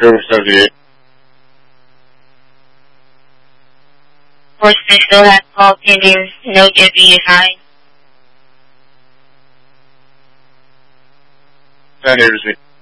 78. Horseman still has call pending, no deputy assigned. 10 here to see.